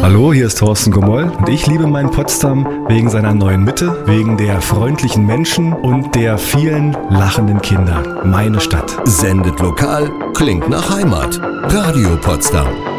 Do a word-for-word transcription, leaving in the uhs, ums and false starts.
Hallo, hier ist Thorsten Gomoll und ich liebe meinen Potsdam wegen seiner neuen Mitte, wegen der freundlichen Menschen und der vielen lachenden Kinder. Meine Stadt. Sendet lokal, klingt nach Heimat. Radio Potsdam.